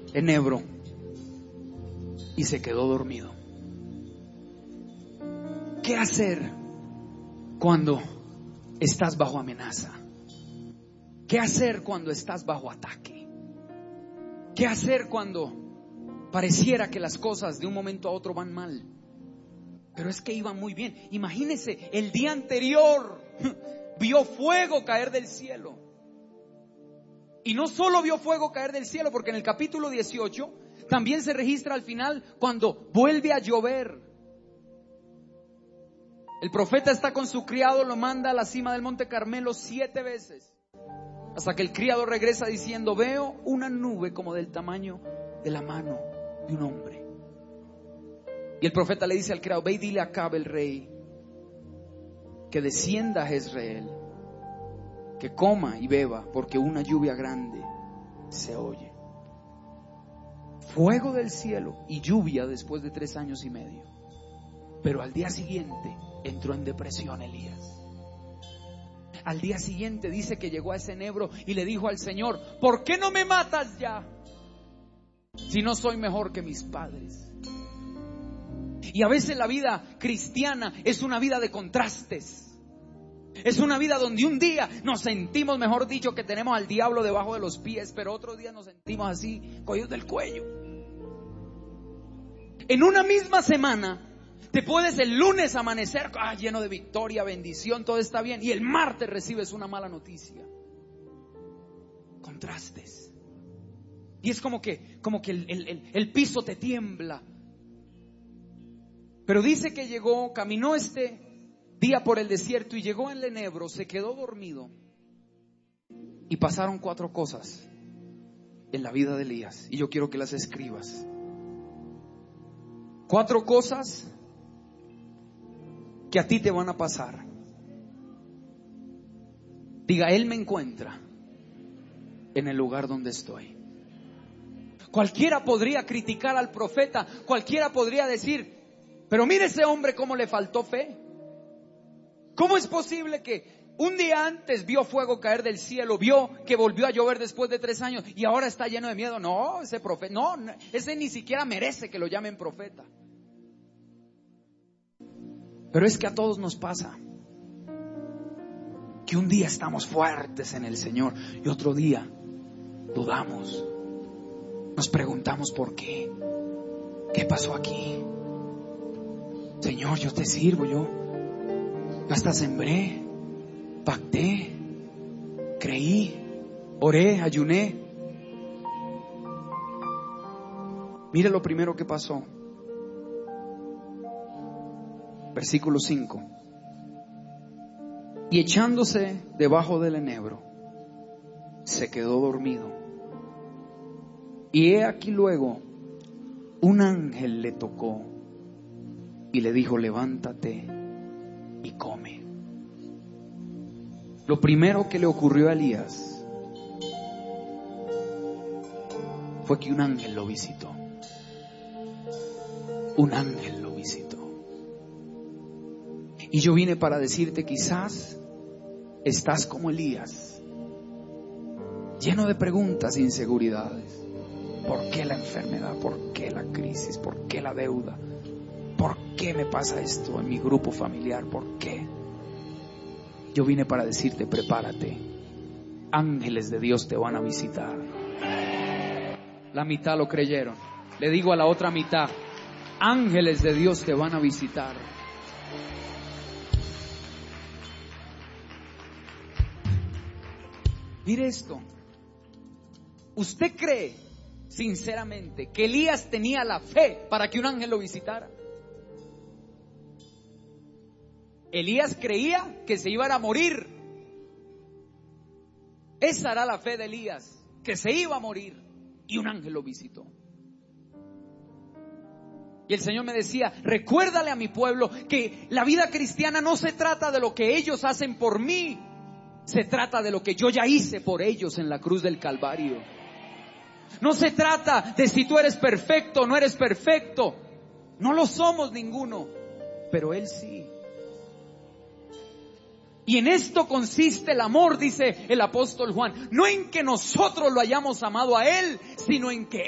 enebro y se quedó dormido. ¿Qué hacer cuando estás bajo amenaza? ¿Qué hacer cuando estás bajo ataque? ¿Qué hacer cuando pareciera que las cosas de un momento a otro van mal? Pero es que iban muy bien. Imagínese, el día anterior vio fuego caer del cielo. Y no solo vio fuego caer del cielo, porque en el capítulo 18 también se registra al final cuando vuelve a llover. El profeta está con su criado, lo manda a la cima del monte Carmelo 7 veces, hasta que el criado regresa diciendo: veo una nube como del tamaño de la mano de un hombre. Y el profeta le dice al criado: ve y dile a Acab el rey que descienda a Jezreel, que coma y beba, porque una lluvia grande se oye. Fuego del cielo y lluvia después de 3 años y medio. Pero al día siguiente entró en depresión Elías. Al día siguiente dice que llegó a ese enebro y le dijo al Señor: ¿por qué no me matas ya? Si no soy mejor que mis padres. Y a veces la vida cristiana es una vida de contrastes. Es una vida donde un día nos sentimos, mejor dicho, que tenemos al diablo debajo de los pies, pero otro día nos sentimos así, cogidos del cuello. En una misma semana te puedes el lunes amanecer lleno de victoria, bendición, todo está bien, y el martes recibes una mala noticia. Contrastes. Y es como que el piso te tiembla. Pero dice que llegó, caminó este día por el desierto y llegó al enebro, se quedó dormido. Y pasaron 4 cosas en la vida de Elías, y yo quiero que las escribas. 4 cosas que a ti te van a pasar. Diga: Él me encuentra en el lugar donde estoy. Cualquiera podría criticar al profeta, cualquiera podría decir: pero mire ese hombre cómo le faltó fe. ¿Cómo es posible que un día antes vio fuego caer del cielo, vio que volvió a llover después de 3 años y ahora está lleno de miedo? No, ese profeta, no, ese ni siquiera merece que lo llamen profeta. Pero es que a todos nos pasa que un día estamos fuertes en el Señor y otro día dudamos. Nos preguntamos por qué. ¿Qué pasó aquí? Señor, yo te sirvo, yo hasta sembré, pacté, creí, oré, ayuné. Mire lo primero que pasó. Versículo 5. Y echándose debajo del enebro, se quedó dormido. Y he aquí luego un ángel le tocó y le dijo: levántate y come. Lo primero que le ocurrió a Elías fue que un ángel lo visitó. Un ángel lo visitó. Y yo vine para decirte: quizás estás como Elías, lleno de preguntas e inseguridades. ¿Por qué la enfermedad? ¿Por qué la crisis? ¿Por qué la deuda? ¿Por qué me pasa esto en mi grupo familiar? ¿Por qué? Yo vine para decirte: prepárate. Ángeles de Dios te van a visitar. La mitad lo creyeron. Le digo a la otra mitad: ángeles de Dios te van a visitar. Mire esto. ¿Usted cree sinceramente que Elías tenía la fe para que un ángel lo visitara? Elías creía que se iba a morir. Esa era la fe de Elías, que se iba a morir, y un ángel lo visitó. Y el Señor me decía: recuérdale a mi pueblo que la vida cristiana no se trata de lo que ellos hacen por mí, se trata de lo que yo ya hice por ellos en la cruz del Calvario. No se trata de si tú eres perfecto o no eres perfecto. No lo somos ninguno, pero Él sí. Y en esto consiste el amor, dice el apóstol Juan, no en que nosotros lo hayamos amado a Él, sino en que